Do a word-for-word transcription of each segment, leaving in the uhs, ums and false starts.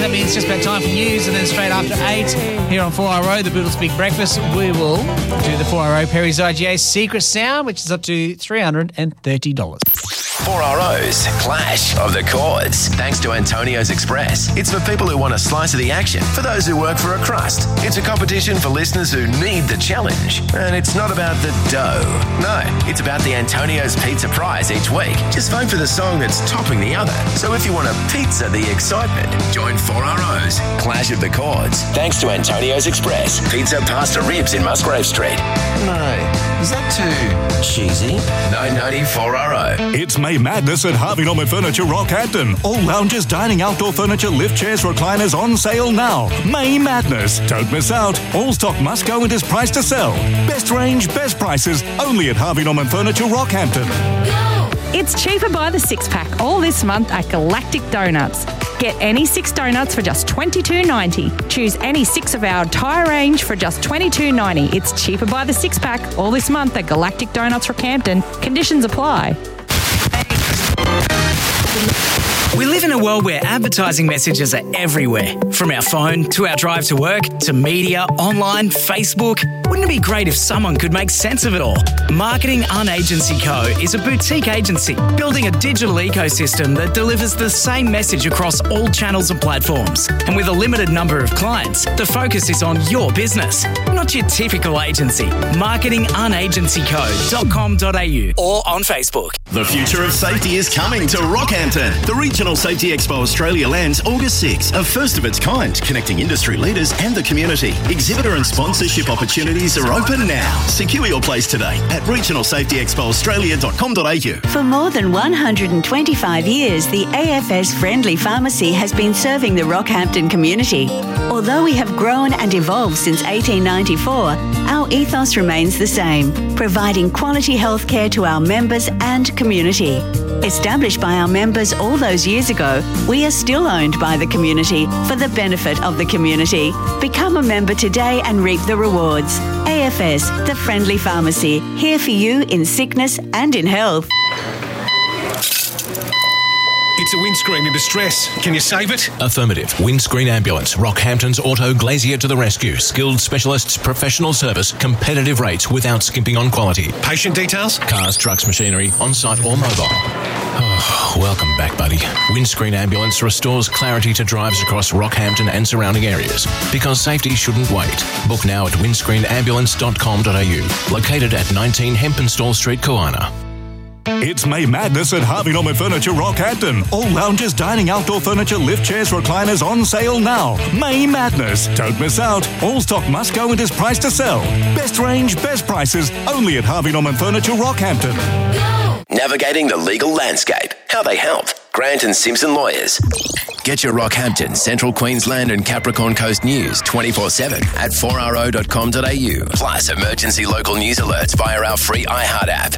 That means just about time for news, and then straight after eight here on four R O, the Boodles Big Breakfast, we will do the four R O Perry's I G A Secret Sound, which is up to three hundred thirty dollars. four R O's Clash of the Chords. Thanks to Antonio's Express. It's for people who want a slice of the action, for those who work for a crust. It's a competition for listeners who need the challenge. And it's not about the dough. No, it's about the Antonio's Pizza Prize each week. Just vote for the song that's topping the other. So if you want a pizza the excitement, join four R O's Clash of the Chords. Thanks to Antonio's Express. Pizza, pasta, ribs in Musgrave Street. No, is that too cheesy? nine ninety four R O. It's May Madness at Harvey Norman Furniture Rockhampton. All lounges, dining, outdoor furniture, lift chairs, recliners on sale now. May Madness. Don't miss out. All stock must go and is priced to sell. Best range, best prices, only at Harvey Norman Furniture Rockhampton. It's cheaper by the six-pack all this month at Galactic Donuts. Get any six donuts for just twenty-two ninety. Choose any six of our entire range for just twenty-two ninety. It's cheaper by the six-pack all this month at Galactic Donuts Rockhampton. Conditions apply. We live in a world where advertising messages are everywhere. From our phone to our drive to work to media, online, Facebook. Wouldn't it be great if someone could make sense of it all? Marketing Unagency Co. is a boutique agency building a digital ecosystem that delivers the same message across all channels and platforms. And with a limited number of clients, the focus is on your business, not your typical agency. marketing unagency co dot com dot a u or on Facebook. The future of safety is coming to Rockhampton. The Regional Safety Expo Australia lands August sixth, a first of its kind, connecting industry leaders and the community. Exhibitor and sponsorship opportunities are open now. Secure your place today at regional safety expo australia dot com dot a u. For more than one hundred twenty-five years, the A F S Friendly Pharmacy has been serving the Rockhampton community. Although we have grown and evolved since eighteen ninety-four, our ethos remains the same, providing quality healthcare to our members and community. Established by our members all those years ago, we are still owned by the community for the benefit of the community. Become a member today and reap the rewards. A F S, the Friendly Pharmacy, here for you in sickness and in health. It's a windscreen in distress. Can you save it? Affirmative. Windscreen Ambulance. Rockhampton's Auto Glazier to the rescue. Skilled specialists, professional service, competitive rates without skimping on quality. Patient details? Cars, trucks, machinery, on-site or mobile. Oh, welcome back, buddy. Windscreen Ambulance restores clarity to drives across Rockhampton and surrounding areas. Because safety shouldn't wait. Book now at windscreen ambulance dot com dot a u. Located at nineteen Hempenstall Street, Koana. It's May Madness at Harvey Norman Furniture Rockhampton. All lounges, dining, outdoor furniture, lift chairs, recliners on sale now. May Madness. Don't miss out. All stock must go and is priced to sell. Best range, best prices, only at Harvey Norman Furniture Rockhampton. Navigating the legal landscape. How they help. Grant and Simpson Lawyers. Get your Rockhampton, Central Queensland and Capricorn Coast news twenty-four seven at four r o dot com dot a u. Plus emergency local news alerts via our free iHeart app.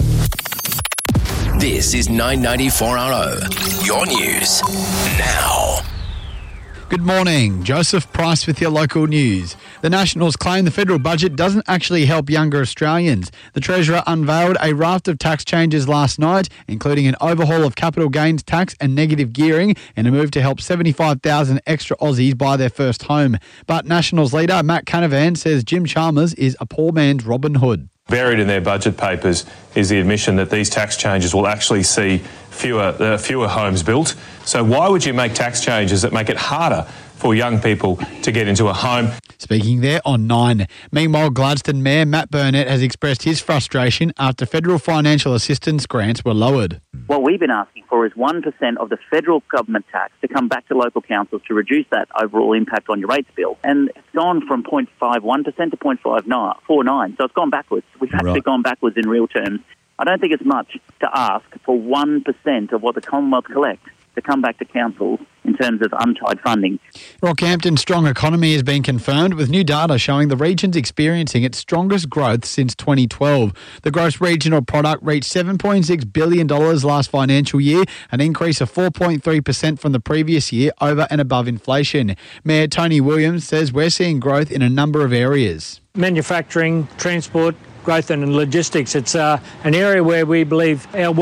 This is nine ninety four R O. Your news now. Good morning. Joseph Price with your local news. The Nationals claim the federal budget doesn't actually help younger Australians. The Treasurer unveiled a raft of tax changes last night, including an overhaul of capital gains tax and negative gearing, and a move to help seventy-five thousand extra Aussies buy their first home. But Nationals leader Matt Canavan says Jim Chalmers is a poor man's Robin Hood. Buried in their budget papers is the admission that these tax changes will actually see fewer uh, fewer homes built. So why would you make tax changes that make it harder for young people to get into a home? Speaking there on Nine. Meanwhile, Gladstone Mayor Matt Burnett has expressed his frustration after federal financial assistance grants were lowered. What we've been asking for is one percent of the federal government tax to come back to local councils to reduce that overall impact on your rates bill. And it's gone from zero point five one percent to zero point five four nine. So it's gone backwards. We've actually right. gone backwards in real terms. I don't think it's much to ask for one percent of what the Commonwealth collects to come back to councils in terms of untied funding. Rockhampton's strong economy has been confirmed with new data showing the region's experiencing its strongest growth since twenty twelve. The gross regional product reached seven point six billion dollars last financial year, an increase of four point three percent from the previous year over and above inflation. Mayor Tony Williams says we're seeing growth in a number of areas. Manufacturing, transport, growth and logistics. It's uh, an area where we believe our work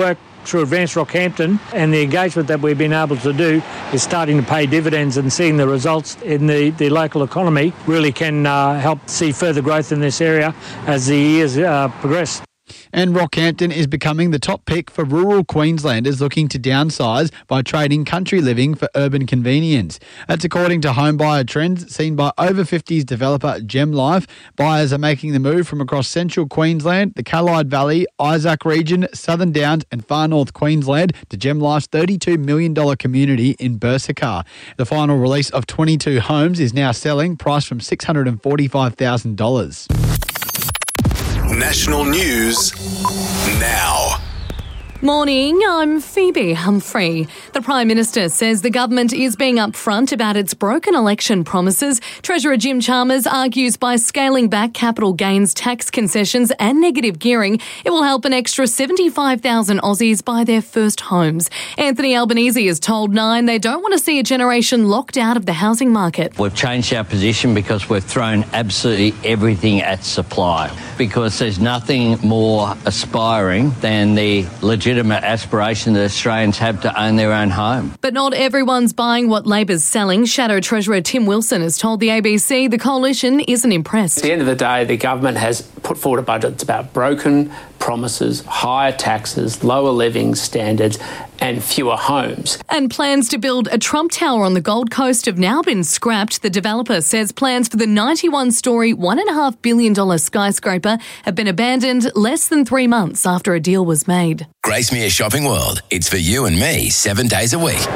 through Advanced Rockhampton, and the engagement that we've been able to do is starting to pay dividends, and seeing the results in the, the local economy really can uh, help see further growth in this area as the years uh, progress. And Rockhampton is becoming the top pick for rural Queenslanders looking to downsize by trading country living for urban convenience. That's according to home buyer trends seen by over fifties developer Gem Life. Buyers are making the move from across central Queensland, the Callide Valley, Isaac region, Southern Downs and far north Queensland to Gem Life's thirty-two million dollars community in Bursika. The final release of twenty-two homes is now selling, priced from six hundred forty-five thousand dollars. National news now. Morning, I'm Phoebe Humphrey. The Prime Minister says the government is being upfront about its broken election promises. Treasurer Jim Chalmers argues by scaling back capital gains tax concessions and negative gearing, it will help an extra seventy-five thousand Aussies buy their first homes. Anthony Albanese has told Nine they don't want to see a generation locked out of the housing market. We've changed our position because we've thrown absolutely everything at supply, because there's nothing more aspiring than the legitimate aspiration that Australians have to own their own home. But not everyone's buying what Labor's selling. Shadow Treasurer Tim Wilson has told the A B C the coalition isn't impressed. At the end of the day, the government has put forward a budget that's about broken promises, higher taxes, lower living standards and fewer homes. And plans to build a Trump Tower on the Gold Coast have now been scrapped. The developer says plans for the ninety-one storey, one point five billion dollars skyscraper have been abandoned less than three months after a deal was made. Gracemere Shopping World. It's for you and me seven days a week.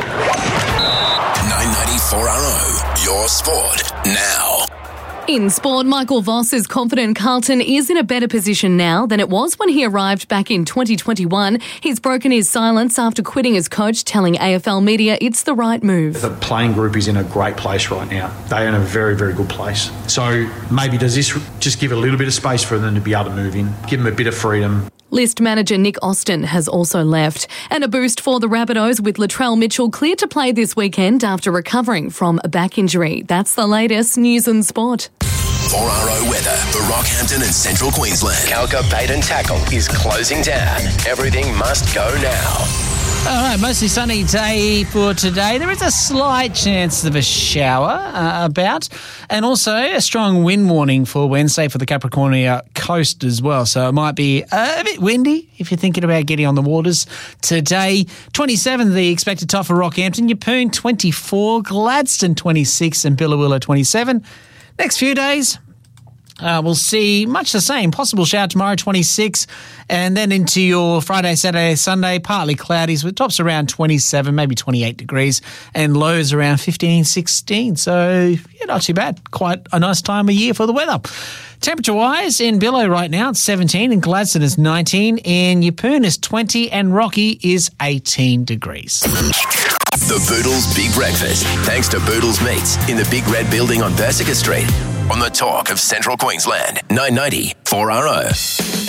nine ninety-four R O, your sport now. In sport, Michael Voss is confident Carlton is in a better position now than it was when he arrived back in twenty twenty-one. He's broken his silence after quitting as coach, telling A F L media it's the right move. The playing group is in a great place right now. They're in a very, very good place. So maybe does this just give a little bit of space for them to be able to move in, give them a bit of freedom. List manager Nick Austin has also left. And a boost for the Rabbitohs with Latrell Mitchell cleared to play this weekend after recovering from a back injury. That's the latest news and sport. four R O weather for Rockhampton and Central Queensland. Calca Bait and Tackle is closing down. Everything must go now. All right, mostly sunny day for today. There is a slight chance of a shower uh, about, and also a strong wind warning for Wednesday for the Capricornia coast as well. So it might be a bit windy if you're thinking about getting on the waters today. twenty-seven, the expected top for Rockhampton. Yeppoon, twenty-four. Gladstone, twenty-six. And Billawilla, twenty-seven. Next few days, Uh, we'll see much the same. Possible shower tomorrow, twenty-six. And then into your Friday, Saturday, Sunday, partly cloudy with tops around twenty-seven, maybe twenty-eight degrees, and lows around fifteen, sixteen. So, yeah, not too bad. Quite a nice time of year for the weather. Temperature-wise, in Billow right now, it's seventeen, in Gladstone is nineteen, in Yeppoon is twenty, and Rocky is eighteen degrees. The Boodles Big Breakfast, thanks to Boodles Meats in the Big Red Building on Bursika Street. On the talk of Central Queensland, nine ninety four R O.